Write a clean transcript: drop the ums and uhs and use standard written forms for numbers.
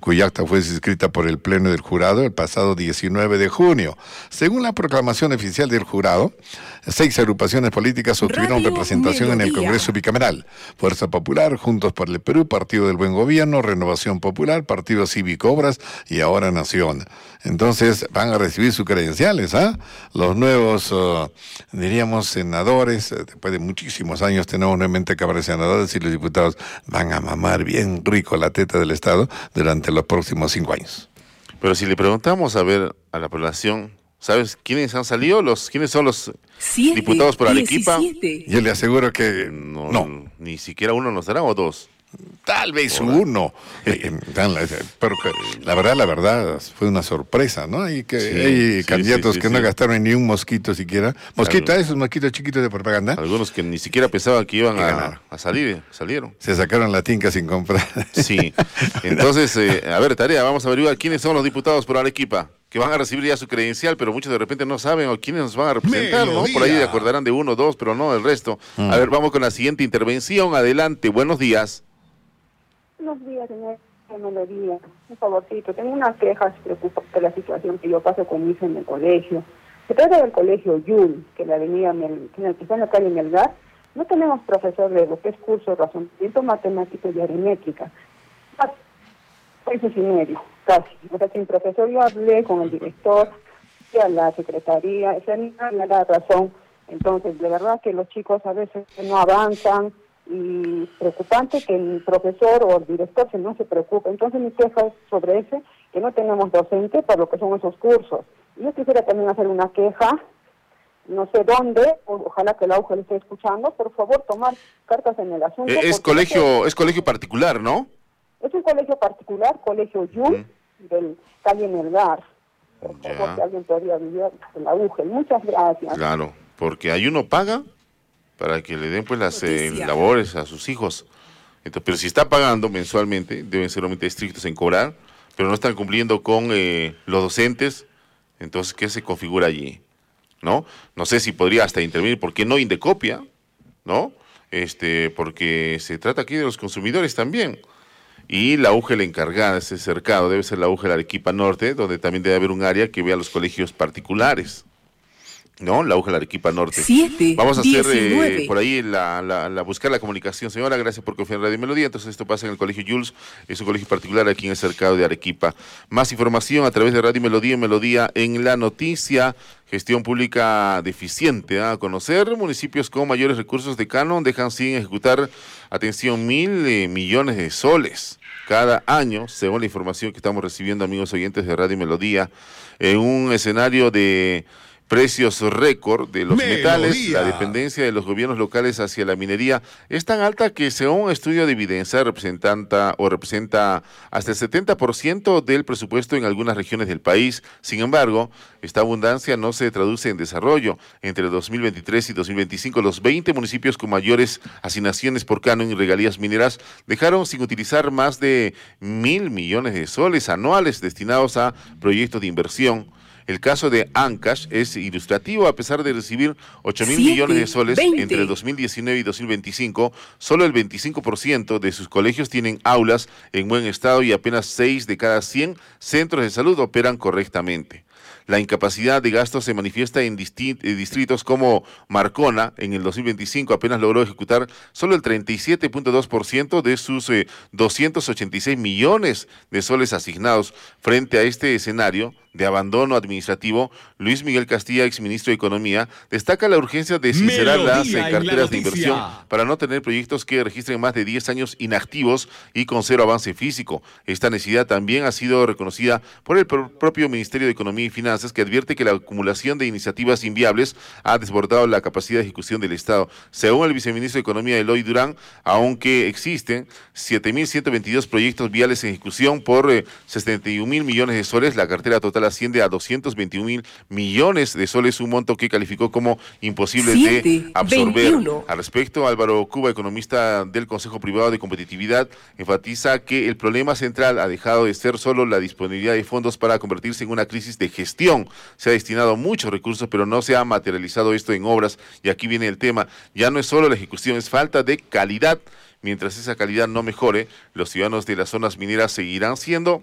cuya acta fue suscrita por el Pleno del Jurado el pasado 19 de junio. Según la proclamación oficial del jurado, 6 agrupaciones políticas obtuvieron representación en el Congreso Bicameral: Fuerza Popular, Juntos por el Perú, Partido del Buen Gobierno, Renovación Popular, Partido Cívico Obras y ahora Nación. Entonces van a recibir sus credenciales, los nuevos, diríamos, senadores. Después de muchísimos años tenemos nuevamente Cámara de Senadores, y los diputados van a mamar bien rico la teta del Estado durante los próximos 5 años. Pero si le preguntamos a ver a la población, ¿sabes quiénes han salido? ¿Quiénes son los diputados por Arequipa? Yo le aseguro que no. Ni siquiera uno nos dará, o 2. Tal vez uno. Pero la verdad, fue una sorpresa, ¿no? Hay candidatos que no gastaron ni un mosquito siquiera. Esos mosquitos chiquitos de propaganda. Algunos que ni siquiera pensaban que iban a salir, salieron. Se sacaron la tinca sin comprar. Sí. Entonces, a ver, tarea, vamos a averiguar quiénes son los diputados por Arequipa, que van a recibir ya su credencial, pero muchos de repente no saben o quiénes nos van a representar, ¿no? Por ahí acordarán de 1 o 2, pero no el resto. A ver, vamos con la siguiente intervención. Adelante, buenos días. Buenos días, señor Melodía. Un favorcito, tengo unas quejas preocupantes de la situación que yo paso con mi hija en el colegio. Se trata del colegio Yul, que está en la calle Melgar. No tenemos profesor de lo que es curso de razonamiento matemático y aritmética. 6 y medio, casi. O sea, sin profesor. Yo hablé con el director y a la secretaría, esa niña me da razón. Entonces, de verdad que los chicos a veces no avanzan, y preocupante que el profesor o el director no se preocupe. Entonces mi queja es sobre que no tenemos docente para lo que son esos cursos. Yo quisiera también hacer una queja, no sé dónde, ojalá que el AUGE le esté escuchando, por favor tomar cartas en el asunto. Es colegio particular, ¿no? Es un colegio particular, colegio Yul, del calle Melgar. Por favor, que alguien podría vivir en la AUGE. Muchas gracias. Claro, porque ahí uno paga para que le den pues las labores a sus hijos. Entonces, pero si está pagando mensualmente, deben ser realmente estrictos en cobrar, pero no están cumpliendo con los docentes. Entonces, ¿qué se configura allí? ¿No? No sé si podría hasta intervenir, ¿por qué no Indecopia? ¿No? Porque se trata aquí de los consumidores también. Y la UGE, la encargada de ese cercado, debe ser la UGE de Arequipa Norte, donde también debe haber un área que vea los colegios particulares. ¿No? La UGE, la Arequipa Norte. 7, Vamos a hacer 19. por ahí buscar la comunicación. Señora, gracias por confiar en Radio Melodía. Entonces esto pasa en el Colegio Jules, es un colegio particular aquí en el cercado de Arequipa. Más información a través de Radio Melodía y Melodía en la noticia. Gestión pública deficiente. A conocer, municipios con mayores recursos de canon dejan sin ejecutar, atención, 1.000 millones de soles cada año, según la información que estamos recibiendo, amigos oyentes de Radio Melodía, en un escenario de precios récord de los metales. La dependencia de los gobiernos locales hacia la minería es tan alta que, según un estudio de evidencia, representa hasta el 70% del presupuesto en algunas regiones del país. Sin embargo, esta abundancia no se traduce en desarrollo. Entre 2023 y 2025, los 20 municipios con mayores asignaciones por canon y regalías mineras dejaron sin utilizar más de 1.000 millones de soles anuales destinados a proyectos de inversión. El caso de Ancash es ilustrativo. A pesar de recibir 8.000 millones de soles entre 2019 y 2025, solo el 25% de sus colegios tienen aulas en buen estado y apenas 6 de cada 100 centros de salud operan correctamente. La incapacidad de gasto se manifiesta en distritos como Marcona. En el 2025 apenas logró ejecutar solo el 37.2% de sus 286 millones de soles asignados. Frente a este escenario de abandono administrativo, Luis Miguel Castilla, exministro de Economía, destaca la urgencia de sincerar las carteras de inversión para no tener proyectos que registren más de 10 años inactivos y con cero avance físico. Esta necesidad también ha sido reconocida por el propio Ministerio de Economía y Finanzas, que advierte que la acumulación de iniciativas inviables ha desbordado la capacidad de ejecución del Estado. Según el viceministro de Economía, Eloy Durán, aunque existen 7.122 proyectos viales en ejecución por 71.000 millones de soles, la cartera total asciende a 221.000 millones de soles, un monto que calificó como imposible de absorber. 21. Al respecto, Álvaro Cuba, economista del Consejo Privado de Competitividad, enfatiza que el problema central ha dejado de ser solo la disponibilidad de fondos para convertirse en una crisis de gestión. Se ha destinado muchos recursos, pero no se ha materializado esto en obras, y aquí viene el tema. Ya no es solo la ejecución, es falta de calidad. Mientras esa calidad no mejore, los ciudadanos de las zonas mineras seguirán siendo